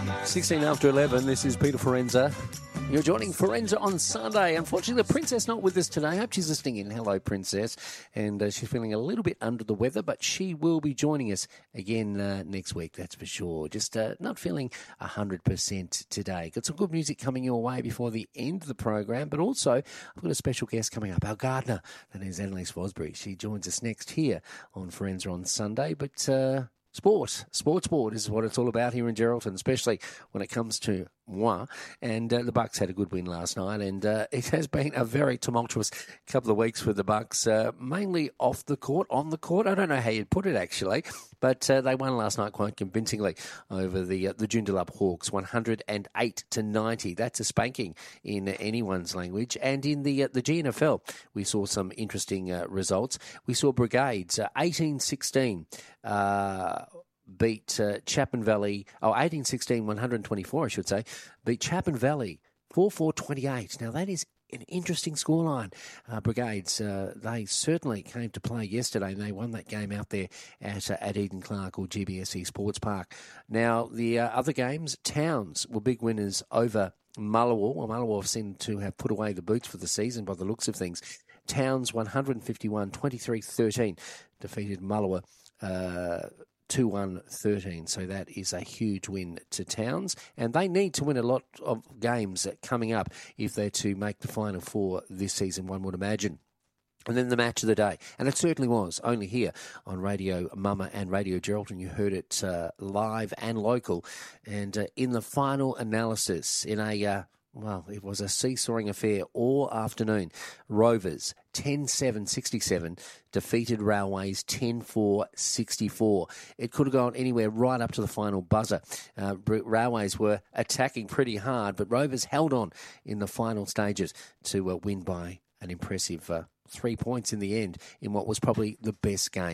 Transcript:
16 after 11, this is Peter Forenza. You're joining Forenza on Sunday. Unfortunately, the Princess not with us today. I hope she's listening in. Hello, Princess. And she's feeling a little bit under the weather, but she will be joining us again next week, that's for sure. Just not feeling 100% today. Got some good music coming your way before the end of the program, but also I've got a special guest coming up, our gardener. That is Annalise Wasbury. She joins us next here on Forenza on Sunday, but... Sport is what it's all about here in Geraldton, especially when it comes to moi. And the Bucks had a good win last night, and it has been a very tumultuous couple of weeks for the Bucks, mainly off the court, on the court. I don't know how you'd put it, actually, but they won last night quite convincingly over the Joondalup Hawks, 108-90. That's a spanking in anyone's language. And in the GNFL, we saw some interesting results. We saw Brigades 18-16. Beat Chapman Valley, 18-16, 124, I should say, beat Chapman Valley 4-4-28. Now, that is an interesting scoreline. Brigades, they certainly came to play yesterday, and they won that game out there at Eden Clark or GBSE Sports Park. Now, the other games, Towns were big winners over Mullawall. Well, Mullawall seem to have put away the boots for the season by the looks of things. Towns 151-23-13 defeated Mullawa 2-1-13, so that is a huge win to Towns, and they need to win a lot of games coming up if they're to make the Final Four this season, one would imagine. And then the match of the day, and it certainly was, only here on Radio Mama and Radio Geraldton. You heard it live and local, and in the final analysis, in a... Well, it was a seesawing affair all afternoon. Rovers 10-7-67 defeated Railways 10-4-64. It could have gone anywhere right up to the final buzzer. Railways were attacking pretty hard, but Rovers held on in the final stages to win by an impressive 3 points in the end in what was probably the best game